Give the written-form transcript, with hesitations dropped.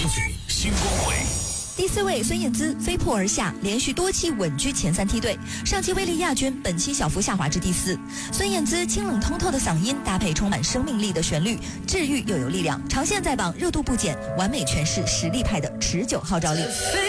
曲新光辉。 第4位孙燕姿飞扑而下，连续多期稳居前3梯队。上期威力亚军，本期小幅下滑至第4。孙燕姿清冷通透的嗓音搭配充满生命力的旋律，治愈又有力量，长线在榜，热度不减，完美诠释实力派的持久号召力。